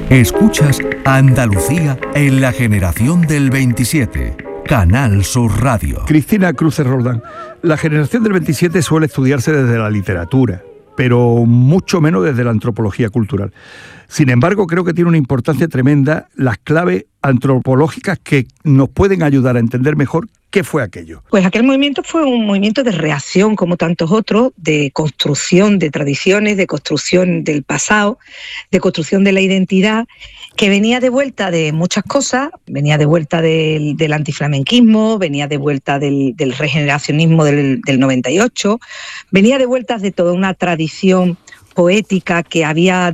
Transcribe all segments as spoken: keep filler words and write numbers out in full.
Escuchas Andalucía en la generación del veintisiete. Canal Sur Radio. Cristina Cruces Roldán. La generación del veintisiete suele estudiarse desde la literatura, pero mucho menos desde la antropología cultural. Sin embargo, creo que tiene una importancia tremenda las claves antropológicas que nos pueden ayudar a entender mejor qué fue aquello. Pues aquel movimiento fue un movimiento de reacción, como tantos otros, de construcción de tradiciones, de construcción del pasado, de construcción de la identidad, que venía de vuelta de muchas cosas, venía de vuelta del, del antiflamenquismo, venía de vuelta del, del regeneracionismo del, del noventa y ocho, venía de vuelta de toda una tradición poética que había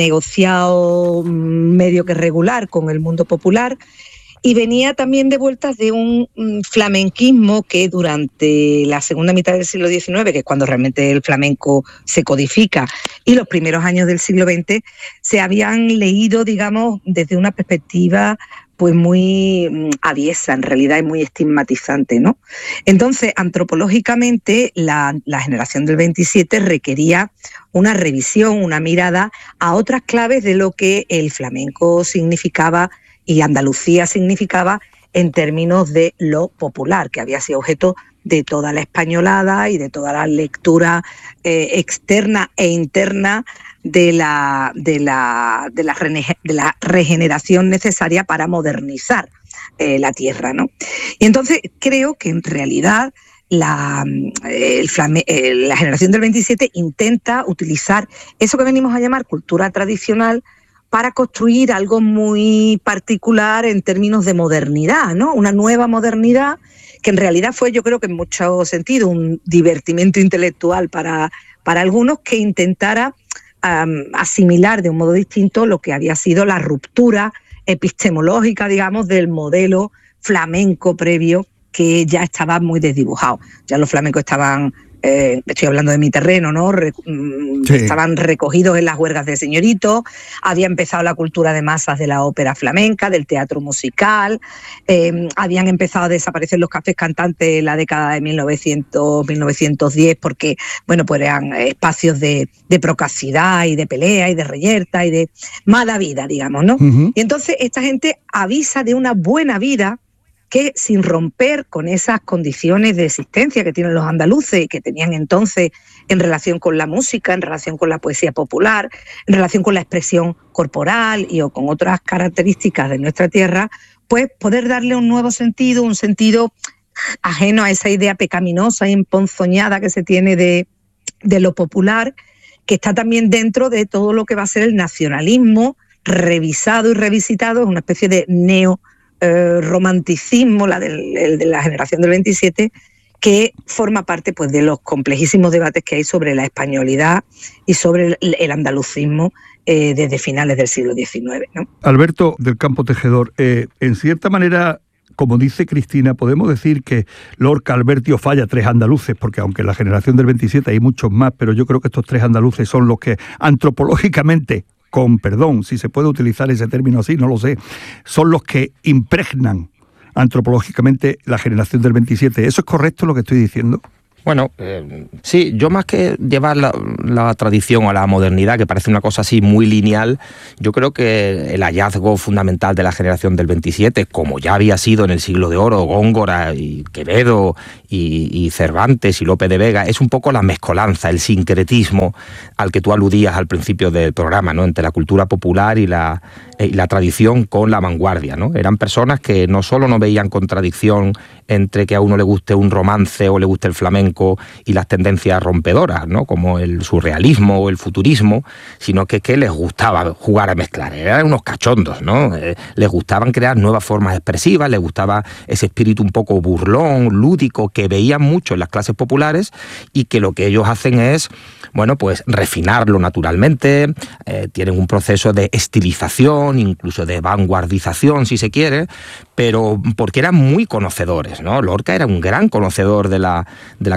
negociado medio que regular con el mundo popular, y venía también de vueltas de un flamenquismo que durante la segunda mitad del siglo diecinueve, que es cuando realmente el flamenco se codifica, y los primeros años del siglo veinte, se habían leído, digamos, desde una perspectiva pues muy aviesa, en realidad, y muy estigmatizante, ¿no? Entonces, antropológicamente, la, la generación del veintisiete requería una revisión, una mirada a otras claves de lo que el flamenco significaba y Andalucía significaba en términos de lo popular, que había sido objeto de toda la españolada y de toda la lectura eh, externa e interna de la, de, la, de, la, de la regeneración necesaria para modernizar eh, la tierra, ¿no? Y entonces creo que en realidad la, el flame, la generación del veintisiete intenta utilizar eso que venimos a llamar cultura tradicional para construir algo muy particular en términos de modernidad, ¿no? Una nueva modernidad que en realidad fue, yo creo que en muchos sentidos, un divertimento intelectual para, para algunos, que intentara um, asimilar de un modo distinto lo que había sido la ruptura epistemológica, digamos, del modelo flamenco previo, que ya estaba muy desdibujado. Ya los flamencos estaban... Eh, estoy hablando de mi terreno, ¿no? Re, sí. Estaban recogidos en las huergas de señoritos, había empezado la cultura de masas de la ópera flamenca, del teatro musical, eh, habían empezado a desaparecer los cafés cantantes en la década de mil novecientos, mil novecientos diez, porque, bueno, pues eran espacios de, de procacidad y de pelea y de reyerta y de mala vida, digamos, ¿no? Uh-huh. Y entonces esta gente avisa de una buena vida que, sin romper con esas condiciones de existencia que tienen los andaluces y que tenían entonces en relación con la música, en relación con la poesía popular, en relación con la expresión corporal y o con otras características de nuestra tierra, pues poder darle un nuevo sentido, un sentido ajeno a esa idea pecaminosa y emponzoñada que se tiene de, de lo popular, que está también dentro de todo lo que va a ser el nacionalismo revisado y revisitado, es una especie de neo Eh, romanticismo, la del, el de la generación del veintisiete, que forma parte pues de los complejísimos debates que hay sobre la españolidad y sobre el, el andalucismo eh, desde finales del siglo diecinueve, ¿no? Alberto del Campo Tejedor, eh, en cierta manera, como dice Cristina, podemos decir que Lorca, Alberti o Falla, tres andaluces, porque aunque en la generación del veintisiete hay muchos más, pero yo creo que estos tres andaluces son los que antropológicamente, con perdón, si se puede utilizar ese término así, no lo sé, son los que impregnan antropológicamente la generación del veintisiete. ¿Eso es correcto lo que estoy diciendo? Bueno, eh, sí, yo más que llevar la, la tradición a la modernidad, que parece una cosa así muy lineal, yo creo que el hallazgo fundamental de la generación del veintisiete, como ya había sido en el siglo de oro, Góngora y Quevedo y, y Cervantes y Lope de Vega, es un poco la mezcolanza, el sincretismo al que tú aludías al principio del programa, ¿no? Entre la cultura popular y la, y la tradición con la vanguardia, ¿no? Eran personas que no solo no veían contradicción entre que a uno le guste un romance o le guste el flamenco y las tendencias rompedoras, ¿no? Como el surrealismo o el futurismo, sino que, que les gustaba jugar a mezclar. Eran unos cachondos, ¿no? Eh, les gustaban crear nuevas formas expresivas, les gustaba ese espíritu un poco burlón, lúdico, que veían mucho en las clases populares y que lo que ellos hacen es, bueno, pues refinarlo naturalmente, eh, tienen un proceso de estilización, incluso de vanguardización, si se quiere, pero porque eran muy conocedores, ¿no? Lorca era un gran conocedor de la, de la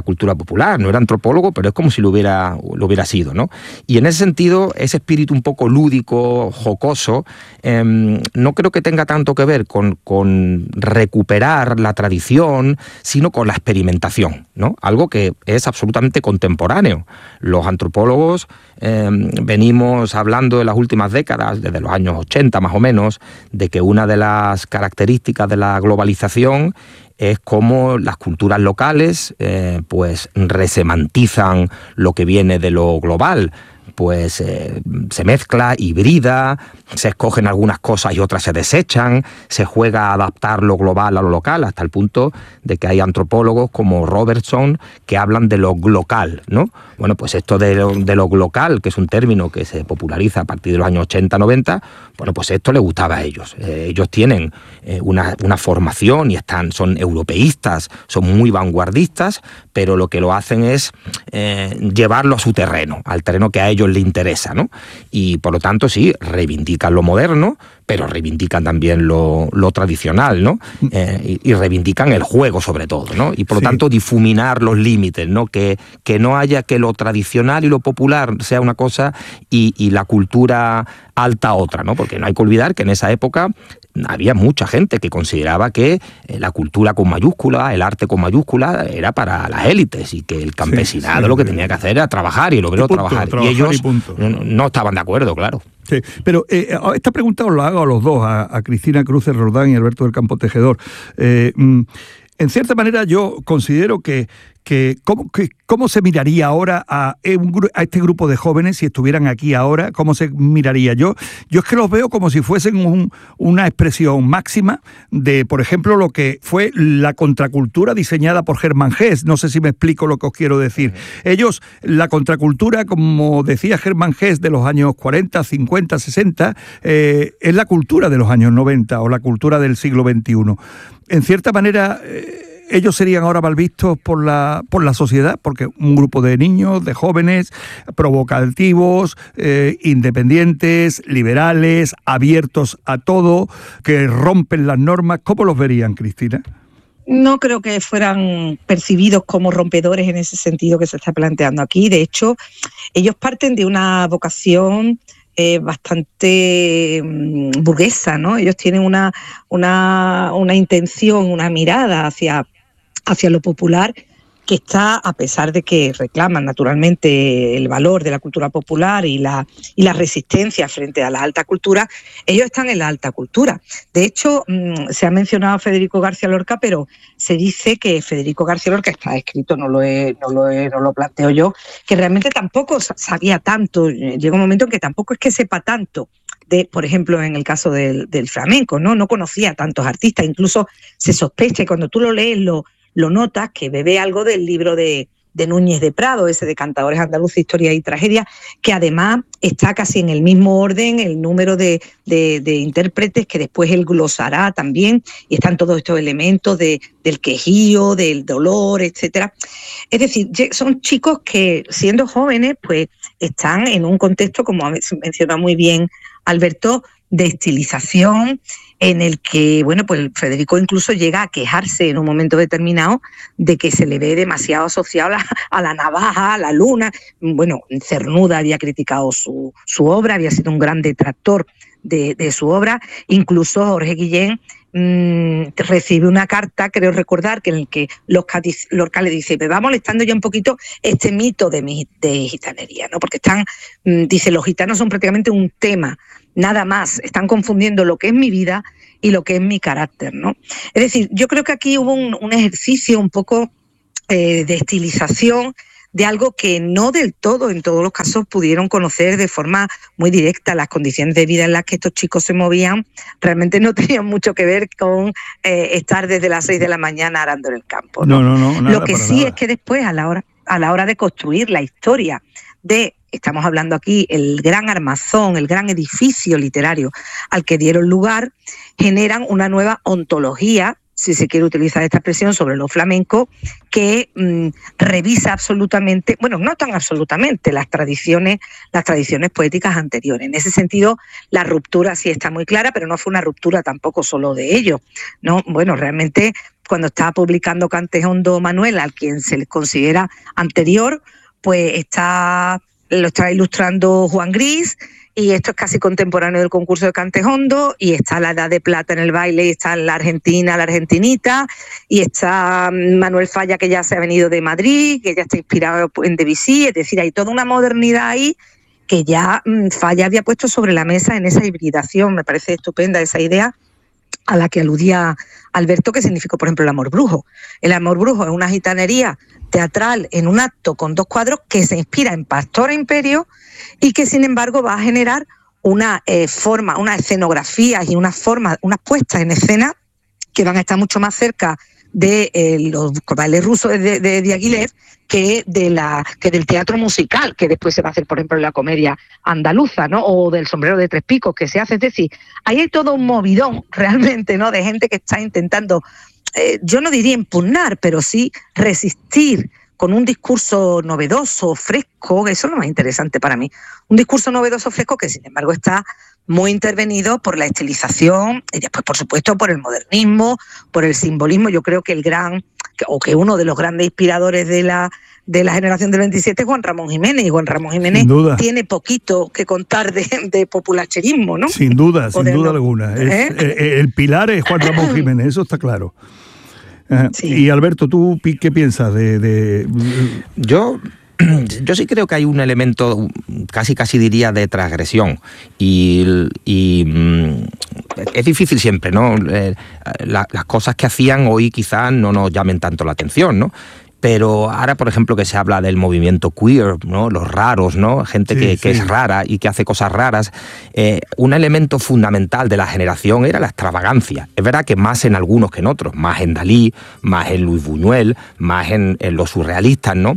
cultura popular. No era antropólogo, pero es como si lo hubiera, lo hubiera sido, ¿no? Y en ese sentido, ese espíritu un poco lúdico, jocoso, eh, no creo que tenga tanto que ver con, con recuperar la tradición, sino con la experimentación, ¿no? Algo que es absolutamente contemporáneo. Los antropólogos eh, venimos hablando en las últimas décadas, desde los años ochenta más o menos, de que una de las características de la globalización es cómo las culturas locales eh, pues resemantizan lo que viene de lo global. Pues eh, se mezcla, hibrida, se escogen algunas cosas y otras se desechan, se juega a adaptar lo global a lo local, hasta el punto de que hay antropólogos como Robertson que hablan de lo glocal, ¿no? Bueno, pues esto de lo, de lo glocal, que es un término que se populariza a partir de los años ochenta noventa, bueno, pues esto les gustaba a ellos. Eh, ellos tienen eh, una, una formación y están, son europeístas, son muy vanguardistas, pero lo que lo hacen es eh, llevarlo a su terreno, al terreno que a ellos le interesa, ¿no? Y por lo tanto sí, reivindican lo moderno, pero reivindican también lo, lo tradicional, ¿no? Eh, y, y reivindican el juego sobre todo, ¿no? Y por lo sí. tanto difuminar los límites, ¿no? Que, que no haya que lo tradicional y lo popular sea una cosa y, y la cultura alta otra, ¿no? Porque no hay que olvidar que en esa época había mucha gente que consideraba que la cultura con mayúscula, el arte con mayúscula, era para las élites y que el campesinado sí, sí, lo que tenía que hacer era trabajar y el obrero trabajar. trabajar. Y ellos y no, no estaban de acuerdo, claro. Sí, pero eh, esta pregunta os la hago a los dos, a, a Cristina Cruces Roldán y Alberto del Campo Tejedor. Eh, en cierta manera yo considero que que cómo, que cómo se miraría ahora a, a este grupo de jóvenes si estuvieran aquí ahora, cómo se miraría. Yo yo es que los veo como si fuesen un, una expresión máxima de, por ejemplo, lo que fue la contracultura diseñada por Hermann Hesse. No sé si me explico lo que os quiero decir. Ellos, la contracultura, como decía Hermann Hesse, de los años cuarenta, cincuenta, sesenta, eh, es la cultura de los años noventa o la cultura del siglo veintiuno. En cierta manera, eh, ellos serían ahora mal vistos por la por la sociedad, porque un grupo de niños, de jóvenes, provocativos, eh, independientes, liberales, abiertos a todo, que rompen las normas. ¿Cómo los verían, Cristina? No creo que fueran percibidos como rompedores en ese sentido que se está planteando aquí. De hecho, ellos parten de una vocación Eh, bastante mm, burguesa, ¿no? Ellos tienen una, una, una intención, una mirada hacia, hacia lo popular que está, a pesar de que reclaman naturalmente el valor de la cultura popular y la, y la resistencia frente a la alta cultura, ellos están en la alta cultura. De hecho, mmm, se ha mencionado a Federico García Lorca, pero se dice que Federico García Lorca, está escrito, no lo, he, no, lo he, no lo planteo yo, que realmente tampoco sabía tanto, llega un momento en que tampoco es que sepa tanto de, por ejemplo, en el caso del, del flamenco, ¿no? No conocía a tantos artistas, incluso se sospecha, y cuando tú lo lees, lo lo notas, que bebe algo del libro de, de Núñez de Prado, ese de Cantadores Andaluces, Historia y Tragedia, que además está casi en el mismo orden, el número de, de, de intérpretes, que después él glosará también, y están todos estos elementos de, del quejío, del dolor, etcétera. Es decir, son chicos que, siendo jóvenes, pues están en un contexto, como menciona muy bien Alberto, de estilización, en el que, bueno, pues Federico incluso llega a quejarse en un momento determinado de que se le ve demasiado asociado a la, a la navaja, a la luna. Bueno, Cernuda había criticado su, su obra, había sido un gran detractor de, de su obra. Incluso Jorge Guillén mmm, recibe una carta, creo recordar, que en el que Lorca le dice: me va molestando ya un poquito este mito de, mi, de gitanería, ¿no? Porque están, mmm, dice, los gitanos son prácticamente un tema, nada más, están confundiendo lo que es mi vida y lo que es mi carácter, ¿no? Es decir, yo creo que aquí hubo un, un ejercicio un poco eh, de estilización de algo que no del todo, en todos los casos, pudieron conocer de forma muy directa. Las condiciones de vida en las que estos chicos se movían realmente no tenían mucho que ver con eh, estar desde las seis de la mañana arando en el campo, ¿no? No, no, no, nada, lo que sí nada. Es que después, a la hora, a la hora de construir la historia de, estamos hablando aquí, el gran armazón, el gran edificio literario al que dieron lugar, generan una nueva ontología, si se quiere utilizar esta expresión, sobre lo flamenco, que mmm, revisa absolutamente, bueno, no tan absolutamente, las tradiciones, las tradiciones poéticas anteriores. En ese sentido, la ruptura sí está muy clara, pero no fue una ruptura tampoco solo de ellos, ¿no? Bueno, realmente cuando está publicando Cantejondo Manuel, al quien se le considera anterior, pues está, lo está ilustrando Juan Gris, y esto es casi contemporáneo del concurso de Cantejondo, y está la Edad de Plata en el baile, y está la Argentina, la Argentinita, y está Manuel Falla, que ya se ha venido de Madrid, que ya está inspirado en Debussy, es decir, hay toda una modernidad ahí que ya mmm, Falla había puesto sobre la mesa en esa hibridación. Me parece estupenda esa idea a la que aludía Alberto, que significó, por ejemplo, el amor brujo. El amor brujo es una gitanería teatral en un acto con dos cuadros que se inspira en Pastor e Imperio y que, sin embargo, va a generar una eh, forma, unas escenografías y unas formas, unas puestas en escena que van a estar mucho más cerca de eh, los bailes rusos de, de Diaghilev que, de la, que del teatro musical, que después se va a hacer, por ejemplo, en la comedia andaluza, ¿no? O del Sombrero de Tres Picos, que se hace. Es decir, ahí hay todo un movidón realmente, ¿no? De gente que está intentando, eh, yo no diría impugnar, pero sí resistir con un discurso novedoso, fresco, eso es lo más interesante para mí. Un discurso novedoso, fresco, que sin embargo está muy intervenido por la estilización y después, por supuesto, por el modernismo, por el simbolismo. Yo creo que el gran, o que uno de los grandes inspiradores de la, de la generación del veintisiete es Juan Ramón Jiménez, y Juan Ramón Jiménez tiene poquito que contar de, de populacherismo, ¿no? Sin duda, sin duda no, alguna. ¿eh? Es, eh, el pilar es Juan Ramón Jiménez, eso está claro. Uh, sí. Y Alberto, ¿tú qué piensas de...? de... Yo... Yo sí creo que hay un elemento, casi casi diría, de transgresión. Y, y mm, es difícil siempre, ¿no? Eh, la, las cosas que hacían hoy quizás no nos llamen tanto la atención, ¿no? Pero ahora, por ejemplo, que se habla del movimiento queer, ¿no? Los raros, ¿no? Gente sí, que, sí. que es rara y que hace cosas raras. Eh, un elemento fundamental de la generación era la extravagancia. Es verdad que más en algunos que en otros, más en Dalí, más en Luis Buñuel, más en, en los surrealistas, ¿no?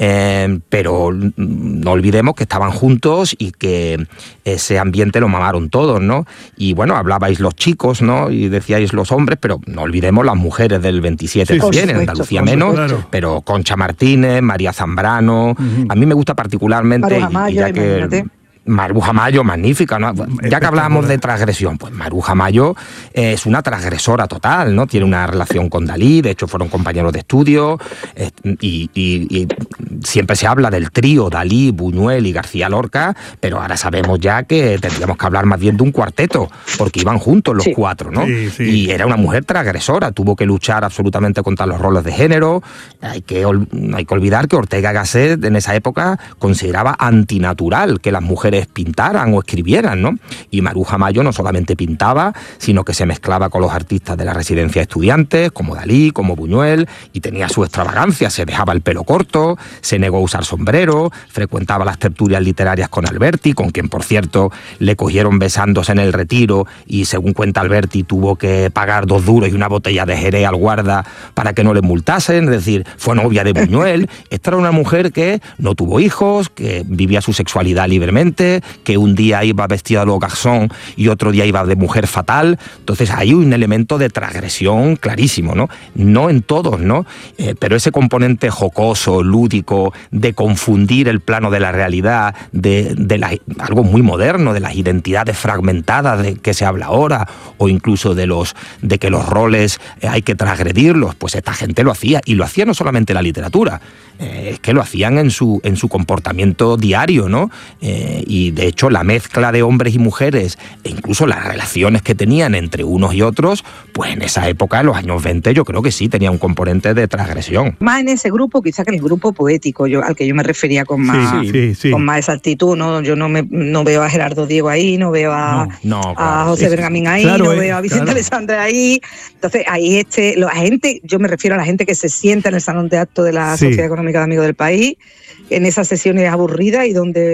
Eh, pero no olvidemos que estaban juntos y que ese ambiente lo mamaron todos, ¿no? Y bueno, hablabais los chicos, ¿no? Y decíais los hombres, pero no olvidemos las mujeres del veintisiete sí, también, en Andalucía menos, claro. Pero Concha Martínez, María Zambrano, uh-huh. A mí me gusta particularmente, y, y ya que Maruja Mayo, magnífica, ¿no? Ya que hablábamos de transgresión, pues Maruja Mayo es una transgresora total, ¿no? Tiene una relación con Dalí, de hecho fueron compañeros de estudio, eh, y, y, y siempre se habla del trío Dalí, Buñuel y García Lorca, pero ahora sabemos ya que tendríamos que hablar más bien de un cuarteto, porque iban juntos los sí. cuatro, ¿no? Sí, sí. Y era una mujer transgresora, tuvo que luchar absolutamente contra los roles de género. Hay que, hay que olvidar que Ortega y Gasset en esa época consideraba antinatural que las mujeres pintaran o escribieran, ¿no? Y Maruja Mayo no solamente pintaba, sino que se mezclaba con los artistas de la residencia de estudiantes, como Dalí, como Buñuel, y tenía su extravagancia, se dejaba el pelo corto, se negó a usar sombrero, frecuentaba las tertulias literarias con Alberti, con quien, por cierto, le cogieron besándose en el Retiro, y según cuenta Alberti, tuvo que pagar dos duros y una botella de Jerez al guarda para que no le multasen, es decir, fue novia de Buñuel. Esta era una mujer que no tuvo hijos, que vivía su sexualidad libremente, que un día iba vestida de lo garzón y otro día iba de mujer fatal. Entonces hay un elemento de transgresión clarísimo, ¿no? No en todos, ¿no? Eh, pero ese componente jocoso, lúdico, de confundir el plano de la realidad, de, de la, algo muy moderno, de las identidades fragmentadas de que se habla ahora, o incluso de los de que los roles eh, hay que transgredirlos, pues esta gente lo hacía, y lo hacía no solamente la literatura, eh, es que lo hacían en su, en su comportamiento diario, ¿no? Eh, y de hecho la mezcla de hombres y mujeres, e incluso las relaciones que tenían entre unos y otros, pues en esa época, en los años veinte, yo creo que sí tenía un componente de transgresión. Más en ese grupo, quizá que en el grupo poético, yo, al que yo me refería con más, sí, sí, sí. con más exactitud, ¿no? Yo no, me, no veo a Gerardo Diego ahí, no veo a, no, no, claro, a José sí, Bergamín ahí, claro, no eh, veo a Vicente claro. Alessandra ahí. Entonces ahí este, la gente, yo me refiero a la gente que se sienta en el salón de actos de la sí. Sociedad Económica de Amigos del País, en esas sesiones aburridas y donde